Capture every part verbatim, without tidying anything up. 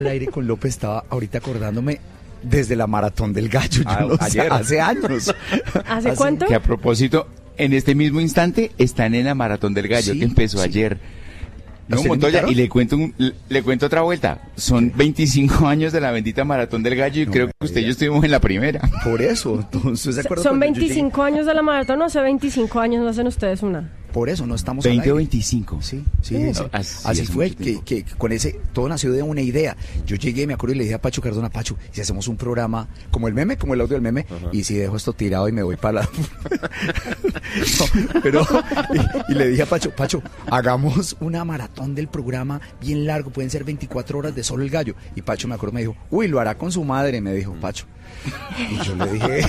al aire con López estaba ahorita acordándome desde la Maratón del Gallo, yo Ah, no sé, ayer. hace años. ¿Hace cuánto? Que a propósito, en este mismo instante están en la Maratón del Gallo, Sí, que empezó sí. ayer. ¿A No, usted le Montoya, invitaron? y le cuento un- le, le cuento otra vuelta. Son veinticinco años de la bendita Maratón del Gallo y No creo me que usted y diga. yo estuvimos en la primera. Por eso, entonces, ¿se acuerda Son cuando yo llegué? veinticinco años de la maratón, no hace veinticinco años no hacen ustedes una. Por eso no estamos al veinte o aire. veinticinco. Sí, sí, Uh, sí. así Así es fue, mucho que, tiempo. que con ese, todo nació de una idea. Yo llegué, me acuerdo, y le dije a Pacho Cardona, Pacho, ¿y si hacemos un programa como el meme, como el audio del meme, y si dejo esto tirado y me voy para la... No, pero, y, y le dije a Pacho, Pacho, hagamos una maratón del programa bien largo, pueden ser veinticuatro horas de solo el gallo. Y Pacho, me acuerdo, me dijo, uy, lo hará con su madre, me dijo Pacho. Y yo le dije,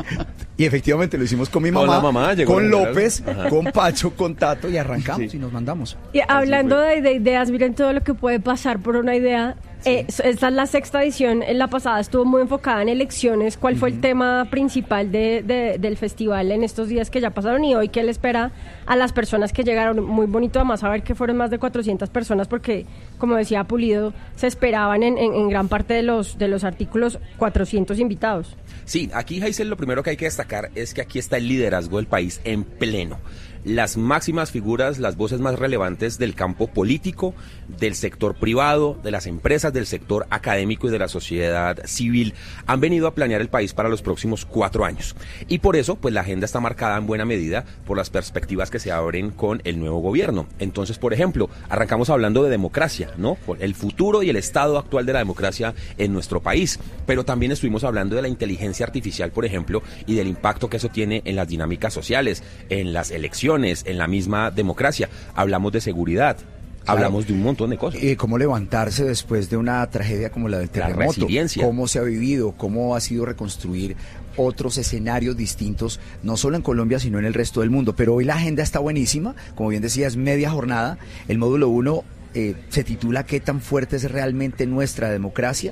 y efectivamente lo hicimos con mi Con mamá, la mamá, llegó con la general. López, Ajá. con Pacho, con Tato, y arrancamos Sí. y nos mandamos. Y hablando de, de ideas, miren todo lo que puede pasar por una idea. Eh, esta es la sexta edición, en la pasada estuvo muy enfocada en elecciones. ¿Cuál fue el tema principal de, de- del festival en estos días que ya pasaron y hoy qué le espera a las personas que llegaron? Muy bonito además saber que fueron más de cuatrocientas personas porque, como decía Pulido, se esperaban en, en- en gran parte de los, de los artículos cuatrocientos invitados. Sí, aquí, Hazel, lo primero que hay que destacar es que aquí está el liderazgo del país en pleno. Las máximas figuras, las voces más relevantes del campo político, del sector privado, de las empresas, del sector académico y de la sociedad civil han venido a planear el país para los próximos cuatro años. Y por eso, pues la agenda está marcada en buena medida por las perspectivas que se abren con el nuevo gobierno. Entonces, por ejemplo, arrancamos hablando de democracia, ¿no? Por el futuro y el estado actual de la democracia en nuestro país. Pero también estuvimos hablando de la inteligencia artificial, por ejemplo, y del impacto que eso tiene en las dinámicas sociales, en las elecciones, en la misma democracia. Hablamos de seguridad, Claro. hablamos de un montón de cosas. Eh, cómo levantarse después de una tragedia como la del La terremoto, resiliencia. cómo se ha vivido, cómo ha sido reconstruir otros escenarios distintos, no solo en Colombia, sino en el resto del mundo. Pero hoy la agenda está buenísima, como bien decías, media jornada. El módulo uno eh, se titula ¿Qué tan fuerte es realmente nuestra democracia?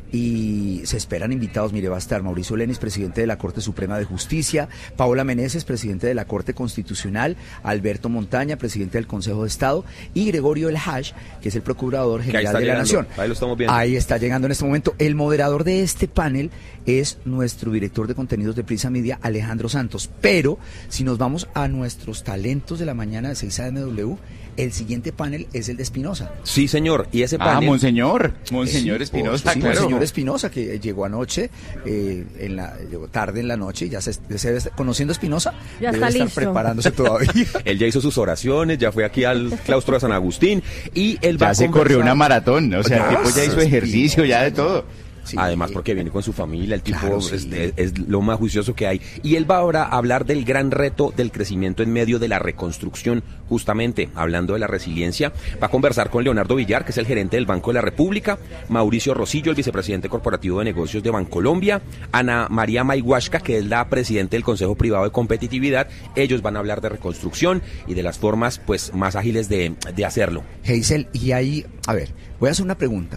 Y se esperan invitados. Mire, va a estar Mauricio Lenis, presidente de la Corte Suprema de Justicia, Paola Meneses, presidente de la Corte Constitucional, Alberto Montaña, presidente del Consejo de Estado, y Gregorio El Haj, que es el Procurador ahí General está de la llegando, Nación. ahí lo estamos viendo. Ahí está llegando en este momento. El moderador de este panel es nuestro director de contenidos de Prisa Media, Alejandro Santos. Pero si nos vamos a nuestros talentos de la mañana de seis A M W, el siguiente panel es el de Espinosa. Sí, señor, y ese Ah, panel... Monseñor, Monseñor Sí, Espinosa, sí, claro. Monseñor Espinosa, que llegó anoche, eh, en la, llegó tarde en la noche, ya se, se debe estar- conociendo a Espinosa, Ya debe está estar listo. preparándose todavía. Él ya hizo sus oraciones, ya fue aquí al claustro de San Agustín y él va Ya a se conversar- corrió una maratón, o sea, el tipo ya hizo Ah, ejercicio, ya de todo. Sí. Además porque viene con su familia, el tipo Claro, sí. es, es- es lo más juicioso que hay. Y él va ahora a hablar del gran reto del crecimiento en medio de la reconstrucción, justamente hablando de la resiliencia. Va a conversar con Leonardo Villar, que es el gerente del Banco de la República, Mauricio Rosillo, el vicepresidente corporativo de negocios de Bancolombia, Ana María Mayhuashka, que es la presidenta del Consejo Privado de Competitividad. Ellos van a hablar de reconstrucción y de las formas pues más ágiles de, de hacerlo. Hazel, y ahí, a ver, voy a hacer una pregunta.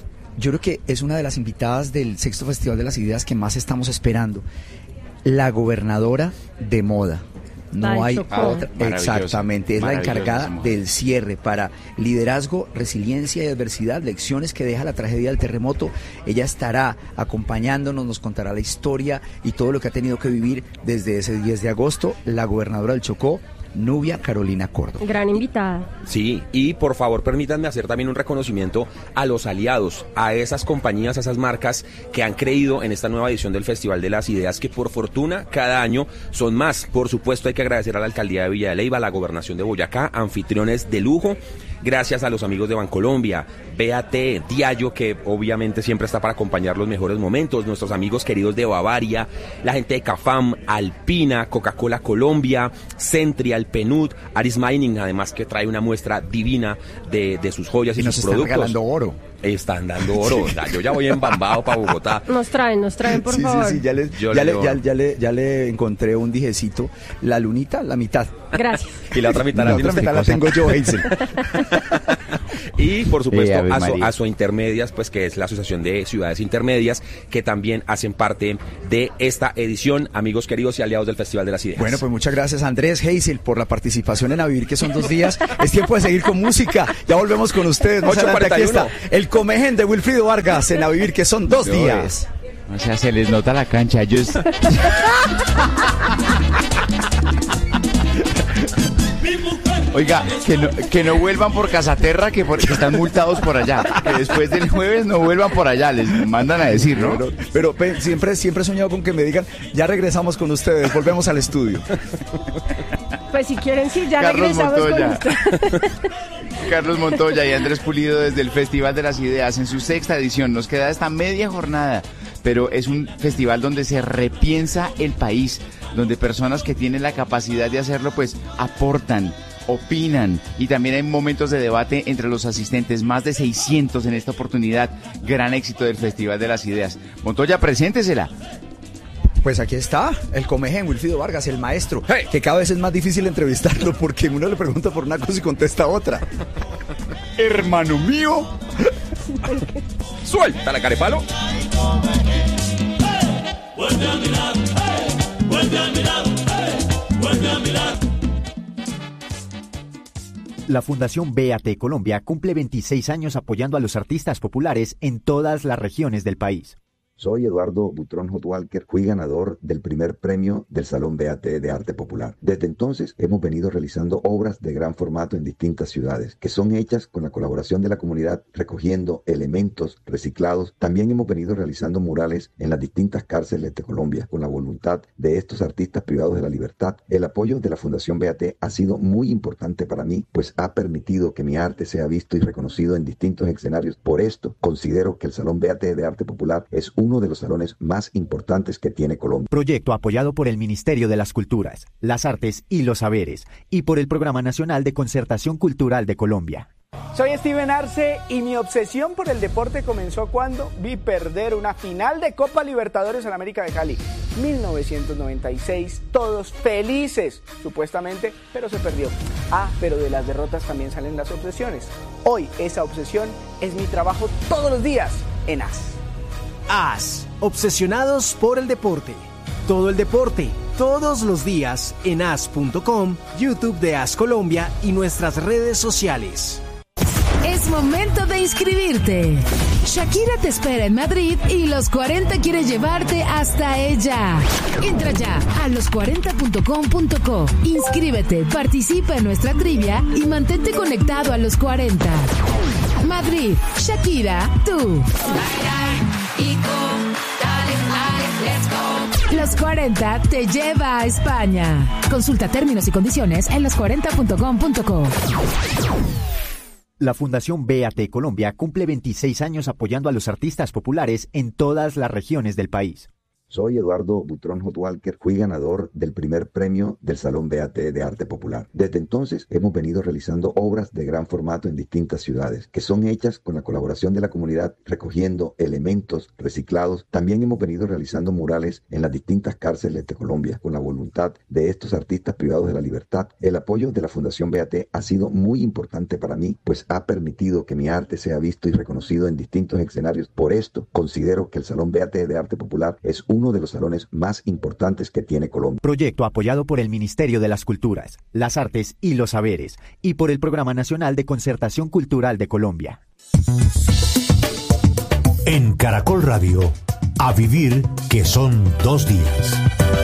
Yo creo que es una de las invitadas del sexto Festival de las Ideas que más estamos esperando. La gobernadora de moda. No Ay, hay Chocó. otra. Maravillosa, Exactamente, es la maravillosa encargada esa mujer. del cierre para liderazgo, resiliencia y adversidad, lecciones que deja la tragedia del terremoto. Ella estará acompañándonos, nos contará la historia y todo lo que ha tenido que vivir desde ese diez de agosto. La gobernadora del Chocó, Nubia Carolina Córdoba. Gran invitada. Sí, y por favor permítanme hacer también un reconocimiento a los aliados, a esas compañías, a esas marcas que han creído en esta nueva edición del Festival de las Ideas, que por fortuna cada año son más. Por supuesto hay que agradecer a la Alcaldía de Villa de Leyva, a la Gobernación de Boyacá, anfitriones de lujo, gracias a los amigos de Bancolombia, B A T, Diallo, que obviamente siempre está para acompañar los mejores momentos, nuestros amigos queridos de Bavaria, la gente de Cafam, Alpina, Coca-Cola Colombia, Centrial, Penud, Aris Mining, además que trae una muestra divina de, de sus joyas y, Y nos sus están productos. regalando oro. Están dando oro. O sea, yo ya voy embambado para Bogotá. Nos traen, nos traen, por sí, favor. sí, sí, ya le, Yo ya, le le, digo- ya, ya le, ya le encontré un dijecito. La lunita, la mitad. Gracias. Y la otra mitad La la otra tiene mitad la usted. tengo yo, Hazel. Y por supuesto Eh, Ave a, so, María. a Sointermedias, pues que es la Asociación de Ciudades Intermedias, que también hacen parte de esta edición, amigos queridos y aliados del Festival de las Ideas. Bueno, pues muchas gracias Andrés, Hazel, por la participación en A Vivir, que son dos días. Es tiempo de seguir con música. Ya volvemos con ustedes. Más ocho adelante, aquí cuarenta y uno. está el Comején de Wilfrido Vargas en A Vivir, que son dos Yo, días. O sea, se les nota la cancha. Yo es- Oiga, que no, que no vuelvan por Casaterra, que, por- que están multados por allá. Que después del jueves no vuelvan por allá, les mandan a decir, ¿no? Pero, pero pe- siempre, siempre he soñado con que me digan, ya regresamos con ustedes, volvemos al estudio. Pues si quieren, sí, ya Carlos regresamos Montoya. con usted. Carlos Montoya y Andrés Pulido desde el Festival de las Ideas en su sexta edición. Nos queda esta media jornada, pero es un festival donde se repiensa el país, donde personas que tienen la capacidad de hacerlo pues aportan, opinan, y también hay momentos de debate entre los asistentes, más de seiscientos en esta oportunidad. Gran éxito del Festival de las Ideas. Montoya, preséntesela. Pues aquí está, el Comején, Wilfrido Vargas, el maestro, Hey. que cada vez es más difícil entrevistarlo porque uno le pregunta por una cosa y contesta otra. Hermano mío. ¡Suelta la carepalo! La Fundación B A T Colombia cumple veintiséis años apoyando a los artistas populares en todas las regiones del país. Soy Eduardo Butrón Hot Walker, fui ganador del primer premio del Salón B A T de Arte Popular. Desde entonces hemos venido realizando obras de gran formato en distintas ciudades, que son hechas con la colaboración de la comunidad, recogiendo elementos reciclados. También hemos venido realizando murales en las distintas cárceles de Colombia, con la voluntad de estos artistas privados de la libertad. El apoyo de la Fundación B A T ha sido muy importante para mí, pues ha permitido que mi arte sea visto y reconocido en distintos escenarios. Por esto, considero que el Salón B A T de Arte Popular es un uno de los salones más importantes que tiene Colombia. Proyecto apoyado por el Ministerio de las Culturas, las Artes y los Saberes y por el Programa Nacional de Concertación Cultural de Colombia. Soy Steven Arce y mi obsesión por el deporte comenzó cuando vi perder una final de Copa Libertadores en América de Cali. mil novecientos noventa y seis, todos felices, supuestamente, pero se perdió. Ah, pero de las derrotas también salen las obsesiones. Hoy esa obsesión es mi trabajo todos los días en A S. A S, obsesionados por el deporte. Todo el deporte, todos los días en A S punto com, YouTube de A S Colombia y nuestras redes sociales. Es momento de inscribirte. Shakira te espera en Madrid y Los cuarenta quiere llevarte hasta ella. Entra ya a los cuarenta punto com punto co. Inscríbete, participa en nuestra trivia y mantente conectado a Los cuarenta. Madrid, Shakira, tú. Los cuarenta te lleva a España. Consulta términos y condiciones en los cuarenta punto com punto co. La Fundación B A T Colombia cumple veintiséis años apoyando a los artistas populares en todas las regiones del país. Soy Eduardo Butrón Hot Walker, fui ganador del primer premio del Salón B A T de Arte Popular. Desde entonces hemos venido realizando obras de gran formato en distintas ciudades, que son hechas con la colaboración de la comunidad, recogiendo elementos reciclados. También hemos venido realizando murales en las distintas cárceles de Colombia, con la voluntad de estos artistas privados de la libertad. El apoyo de la Fundación B A T ha sido muy importante para mí, pues ha permitido que mi arte sea visto y reconocido en distintos escenarios. Por esto, considero que el Salón B A T de Arte Popular es un uno de los salones más importantes que tiene Colombia. Proyecto apoyado por el Ministerio de las Culturas, las Artes y los Saberes y por el Programa Nacional de Concertación Cultural de Colombia. En Caracol Radio, A Vivir, que son dos días.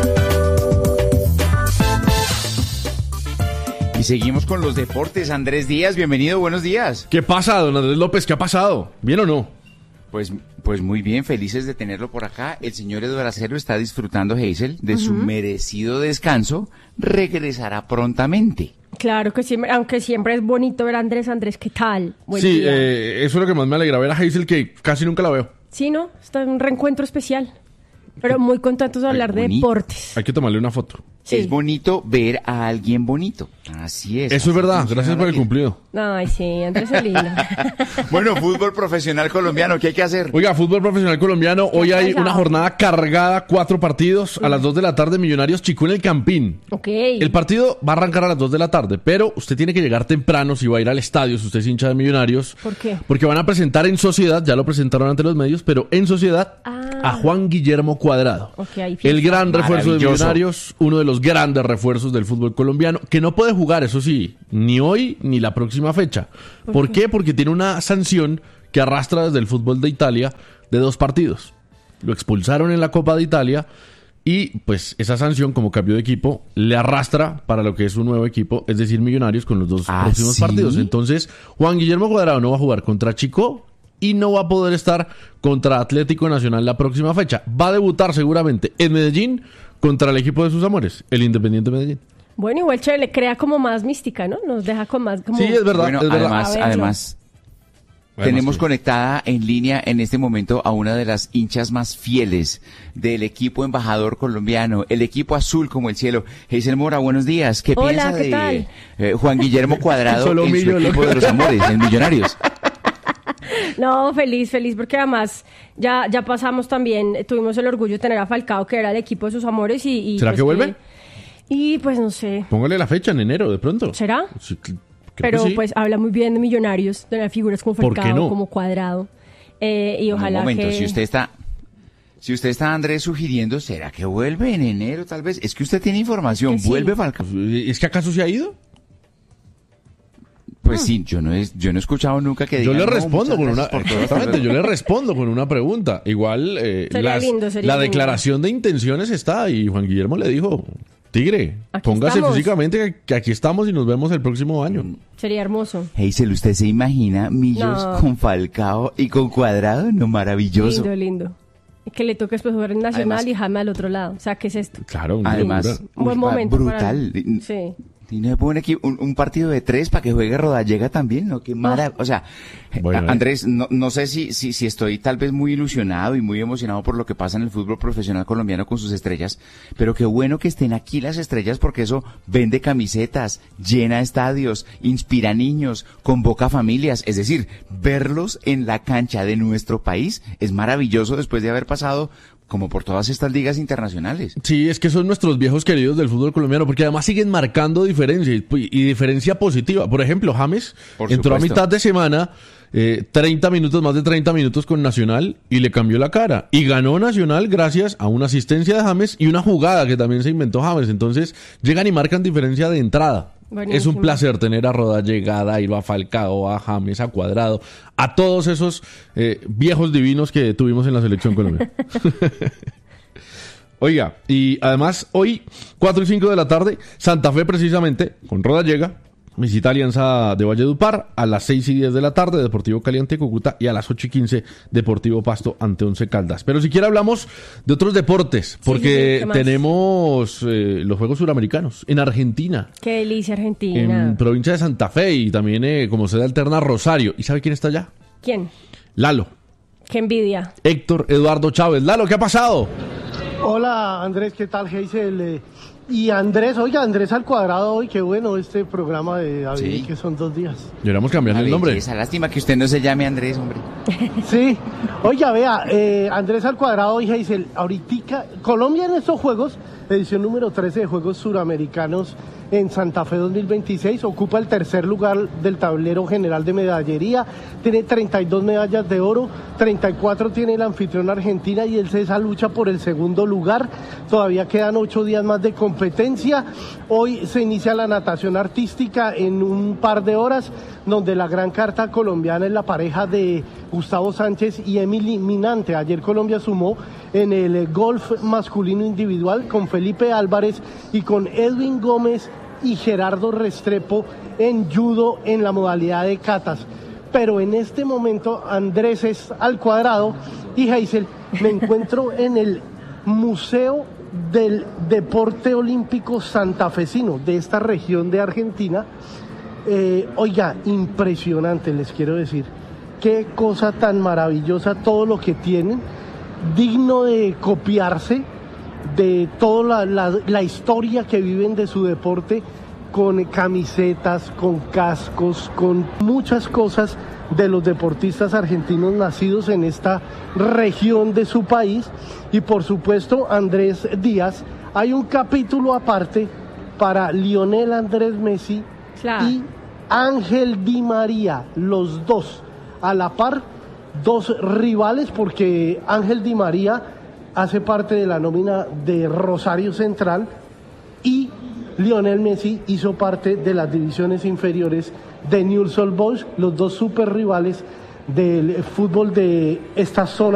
Y seguimos con los deportes. Andrés Díaz, bienvenido, buenos días. ¿Qué pasa, don Andrés López? ¿Qué ha pasado? ¿Bien o no? Pues, pues muy bien, felices de tenerlo por acá. El señor Eduardo Acero está disfrutando, Hazel, de uh-huh. su merecido descanso. Regresará prontamente. Claro que sí, aunque siempre es bonito ver a Andrés. Andrés, ¿qué tal? Buen sí, eh, eso es lo que más me alegra, ver a Hazel, que casi nunca la veo. Sí, ¿no? Está en un reencuentro especial. Pero muy contentos de hablar de deportes. Hay que tomarle una foto. Sí. Es bonito ver a alguien bonito. Así es. Eso así es verdad. Gracias por el cumplido. Ay, sí, Andrés es lindo. Bueno, fútbol profesional colombiano, ¿qué hay que hacer? Oiga, fútbol profesional colombiano. Hoy hay una jornada cargada, cuatro partidos. A las dos de la tarde, Millonarios Chicó en el Campín. Ok. El partido va a arrancar a las dos de la tarde, pero usted tiene que llegar temprano si va a ir al estadio, si usted es hincha de Millonarios. ¿Por qué? Porque van a presentar en sociedad, ya lo presentaron ante los medios, pero en sociedad ah. a Juan Guillermo Cuadrado. Okay, el gran refuerzo de Millonarios, uno de los grandes refuerzos del fútbol colombiano, que no puede jugar, eso sí, ni hoy ni la próxima fecha. ¿Por, ¿Por qué? qué? Porque tiene una sanción que arrastra desde el fútbol de Italia de dos partidos. Lo expulsaron en la Copa de Italia y pues esa sanción como cambio de equipo le arrastra para lo que es un nuevo equipo, es decir, Millonarios con los dos ¿Ah, próximos sí? partidos. Entonces, Juan Guillermo Cuadrado no va a jugar contra Chico y no va a poder estar contra Atlético Nacional la próxima fecha. Va a debutar seguramente en Medellín contra el equipo de sus amores, el Independiente Medellín. Bueno, igual chévere, le crea como más mística, ¿no? Nos deja con más... Como... Sí, es verdad, Bueno, es verdad. además, además tenemos sí. conectada en línea en este momento a una de las hinchas más fieles del equipo embajador colombiano, el equipo azul como el cielo. Hazel Mora, buenos días. ¿Qué Hola, piensa ¿qué de tal? eh, Juan Guillermo Cuadrado Solo en su Millo, equipo loco. de los amores, en Millonarios? No, feliz, feliz, porque además ya, ya pasamos también, eh, tuvimos el orgullo de tener a Falcao, que era el equipo de sus amores y... y ¿Será pues que vuelve? Y pues no sé, Póngale la fecha en enero, de pronto. ¿será? Sí, creo Pero que sí. pues habla muy bien de Millonarios, de las figuras como ¿Por qué Falcao, no? como Cuadrado, eh, y ojalá Un momento, que... si usted está... Si usted está, Andrés, sugiriendo, ¿será que vuelve en enero tal vez? Es que usted tiene información, Que sí. ¿vuelve Falcao? ¿Es que acaso se ha ido? Pues sí, yo no he, yo no he escuchado nunca que Yo digan, le "No, respondo muchas con una gracias por todo". exactamente, yo le respondo con una pregunta. Igual eh, Sería las- lindo, sería la lindo. declaración de intenciones está y Juan Guillermo le dijo, Tigre, Aquí póngase estamos. físicamente que, que aquí estamos y nos vemos el próximo año. Sería hermoso. Hazel, ¿usted se imagina Millos No. con Falcao y con Cuadrado? No, maravilloso. Lindo, lindo. Que le toque después jugar en Nacional Además- y Jaime al otro lado. O sea, ¿qué es esto? Claro, una Además, locura. Un buen uy, momento brutal. para- Sí. Tiene un, equipo, un, un partido de tres para que juegue Rodallega también, ¿no? Qué mara... O sea, Bueno, a- Andrés, no, no sé si, si, si estoy tal vez muy ilusionado y muy emocionado por lo que pasa en el fútbol profesional colombiano con sus estrellas, pero qué bueno que estén aquí las estrellas porque eso vende camisetas, llena estadios, inspira niños, convoca familias. Es decir, verlos en la cancha de nuestro país es maravilloso después de haber pasado como por todas estas ligas internacionales. Sí, es que son nuestros viejos queridos del fútbol colombiano, porque además siguen marcando diferencia y, y diferencia positiva. Por ejemplo, James Por entró a supuesto. mitad de semana, eh, treinta minutos, más de treinta minutos con Nacional y le cambió la cara. Y ganó Nacional gracias a una asistencia de James y una jugada que también se inventó James. Entonces llegan y marcan diferencia de entrada. Buenísimo. Es un placer tener a Rodallega, a Dairo, a Falcao, a James, a Cuadrado, a todos esos eh, viejos divinos que tuvimos en la selección colombiana. Oiga, y además hoy, cuatro y cinco de la tarde, Santa Fe precisamente, con Rodallega, visita Alianza de Valledupar, a las seis y diez de la tarde, Deportivo Cali ante Cúcuta, y a las ocho y quince, Deportivo Pasto ante Once Caldas. Pero si quiere hablamos de otros deportes, porque sí, sí, ¿qué más? tenemos eh, los Juegos Suramericanos en Argentina. Qué delicia Argentina. En provincia de Santa Fe y también eh, como sede alterna Rosario. ¿Y sabe quién está allá? ¿Quién? Lalo, Qué envidia. Héctor Eduardo Chávez. Lalo, ¿qué ha pasado? Hola Andrés, ¿qué tal Hazel? Eh, Y Andrés, oiga, Andrés al cuadrado hoy, qué bueno este programa de David, Sí. que son dos días. Deberíamos cambiarle el nombre. Esa lástima que usted no se llame Andrés, hombre. Sí, oiga, vea, eh, Andrés al cuadrado y Hazel, ahorita, Colombia en estos Juegos, edición número trece de Juegos Suramericanos en Santa Fe dos mil veintiséis, ocupa el tercer lugar del tablero general de medallería, tiene treinta y dos medallas de oro, treinta y cuatro tiene la anfitriona Argentina y el CESA lucha por el segundo lugar, todavía quedan ocho días más de competencia, hoy se inicia la natación artística en un par de horas, donde la gran carta colombiana es la pareja de Gustavo Sánchez y Emily Minante. Ayer Colombia sumó en el golf masculino individual con Felipe Álvarez y con Edwin Gómez y Gerardo Restrepo en judo en la modalidad de catas. Pero en este momento Andrés es al cuadrado y Hazel, me encuentro en el Museo del Deporte Olímpico Santafesino de esta región de Argentina. Eh, oiga, impresionante, les quiero decir. Qué cosa tan maravillosa todo lo que tienen, digno de copiarse, de toda la, la, la historia que viven de su deporte, con camisetas, con cascos, con muchas cosas de los deportistas argentinos nacidos en esta región de su país. Y por supuesto, Andrés Díaz, hay un capítulo aparte para Lionel Andrés Messi Claro. y Ángel Di María, los dos a la par, dos rivales, porque Ángel Di María hace parte de la nómina de Rosario Central y Lionel Messi hizo parte de las divisiones inferiores de Newell's Old Boys, los dos super rivales del fútbol de esta zona.